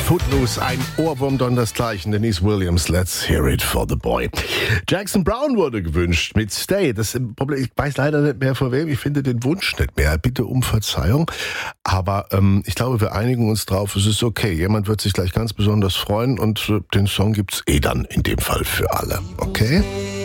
Footloose, ein Ohrwurm dondersgleichen. Denise Williams, let's hear it for the boy. Jackson Browne wurde gewünscht mit Stay. Das Problem, ich weiß leider nicht mehr von wem. Ich finde den Wunsch nicht mehr. Bitte um Verzeihung. Aber ich glaube, wir einigen uns drauf. Es ist okay. Jemand wird sich gleich ganz besonders freuen und den Song gibt's dann in dem Fall für alle. Okay?